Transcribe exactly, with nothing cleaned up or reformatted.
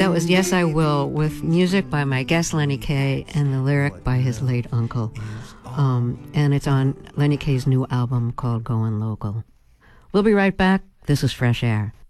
That was Yes I Will, with music by my guest Lenny Kaye and the lyric by his late uncle. Um, and it's on Lenny Kaye's new album called Going Local. We'll be right back. This is Fresh Air.